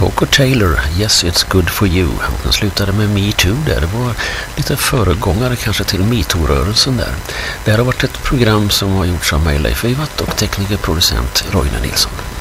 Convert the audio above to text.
Coco Taylor, Yes It's Good For You. Den slutade med Me Too där. Det var lite föregångare kanske till MeToo-rörelsen där. Det här har varit ett program som har gjorts av mig, Leif Ivat, och teknikerproducent Roine Nilsson.